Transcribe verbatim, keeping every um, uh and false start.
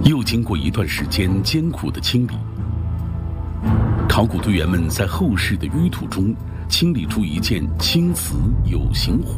又经过一段时间艰苦的清理，考古队员们在后世的淤土中清理出一件青瓷有形